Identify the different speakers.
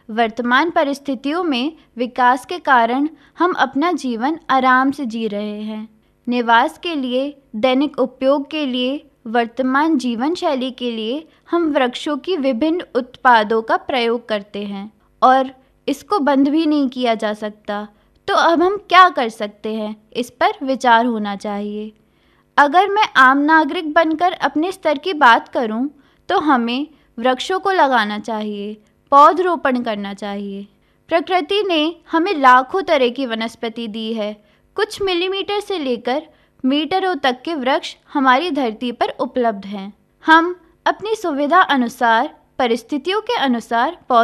Speaker 1: वर्तमान परिस्थितियों में विकास के कारण हम अपना जीवन आराम से जी रहे हैं। निवास के लिए, दैनिक उपयोग के लिए, वर्तमान जीवन शैली के लिए हम वृक्षों की विभिन्न उत्पादों का प्रयोग करते हैं और इसको बंद भी नहीं किया जा सकता। तो अब हम क्या कर सकते हैं, इस पर विचार होना चाहिए। अगर मैं आम नागरिक बनकर अपने स्तर की बात करूं, तो हमें वृक्षों को लगाना चाहिए, पौधरोपण करना चाहिए। प्रकृति ने हमें लाखों तरह की वनस्पति दी है। कुछ मिलीमीटर से लेकर मीटरों तक के वृक्ष हमारी धरती पर उपलब्ध हैं। हम अपनी सुविधा अनुसार, परिस्थितियों के अनुसार